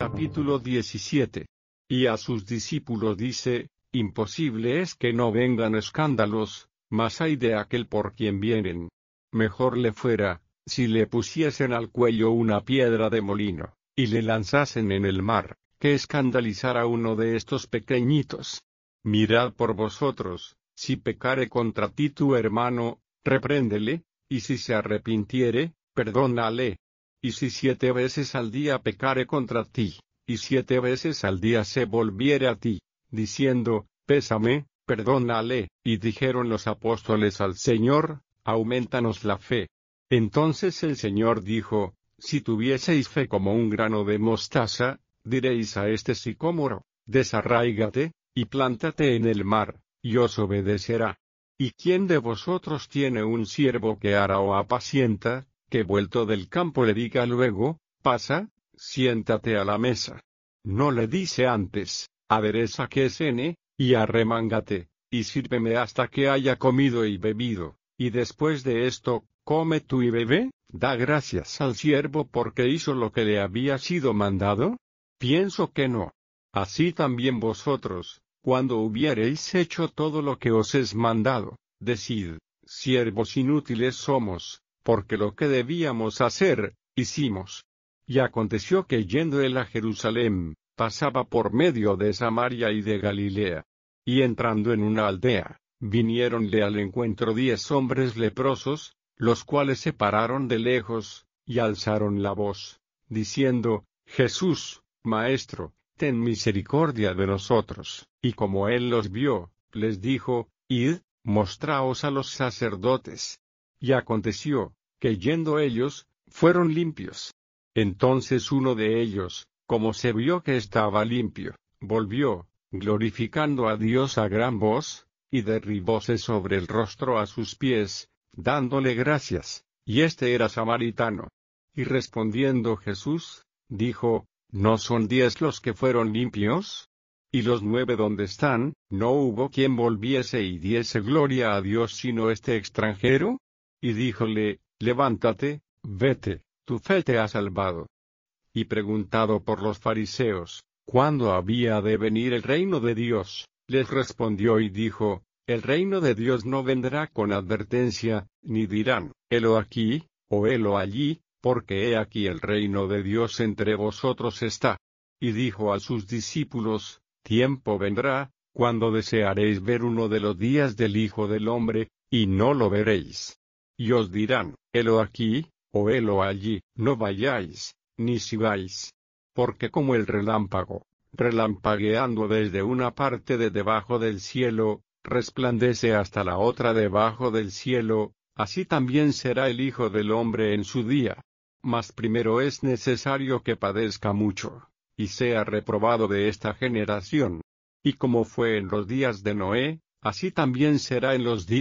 Capítulo 17. Y a sus discípulos dice: imposible es que no vengan escándalos, mas hay de aquel por quien vienen. Mejor le fuera, si le pusiesen al cuello una piedra de molino, y le lanzasen en el mar, que escandalizar a uno de estos pequeñitos. Mirad por vosotros, si pecare contra ti tu hermano, repréndele, y si se arrepintiere, perdónale. Y si 7 veces al día pecare contra ti, y 7 veces al día se volviere a ti, diciendo: pésame, perdónale. Y dijeron los apóstoles al Señor: aumentanos la fe. Entonces el Señor dijo: si tuvieseis fe como un grano de mostaza, diréis a este sicómoro: desarráigate, y plántate en el mar, y os obedecerá. ¿Y quién de vosotros tiene un siervo que ara o apacienta, que vuelto del campo le diga luego: pasa, siéntate a la mesa? ¿No le dice antes: adereza que cene, y arremángate, y sírveme hasta que haya comido y bebido, y después de esto, come tú y bebe? ¿Da gracias al siervo porque hizo lo que le había sido mandado? Pienso que no. Así también vosotros, cuando hubiereis hecho todo lo que os es mandado, decid: siervos inútiles somos, porque lo que debíamos hacer, hicimos. Y aconteció que yendo él a Jerusalén, pasaba por medio de Samaria y de Galilea. Y entrando en una aldea, viniéronle al encuentro 10 hombres leprosos, los cuales se pararon de lejos, y alzaron la voz, diciendo: Jesús, Maestro, ten misericordia de nosotros. Y como él los vio, les dijo: id, mostraos a los sacerdotes. Y aconteció, que yendo ellos, fueron limpios. Entonces uno de ellos, como se vio que estaba limpio, volvió, glorificando a Dios a gran voz, y derribóse sobre el rostro a sus pies, dándole gracias, y este era samaritano. Y respondiendo Jesús, dijo: ¿no son 10 los que fueron limpios? ¿Y los 9 dónde están? ¿No hubo quien volviese y diese gloria a Dios sino este extranjero? Y díjole: levántate, vete, tu fe te ha salvado. Y preguntado por los fariseos, ¿cuándo había de venir el reino de Dios?, les respondió y dijo: el reino de Dios no vendrá con advertencia, ni dirán: helo aquí, o helo allí, porque he aquí el reino de Dios entre vosotros está. Y dijo a sus discípulos: tiempo vendrá, cuando desearéis ver uno de los días del Hijo del Hombre, y no lo veréis. Y os dirán: helo aquí, o helo allí, no vayáis, ni sigáis. Porque como el relámpago, relampagueando desde una parte de debajo del cielo, resplandece hasta la otra debajo del cielo, así también será el Hijo del Hombre en su día. Mas primero es necesario que padezca mucho, y sea reprobado de esta generación. Y como fue en los días de Noé, así también será en los días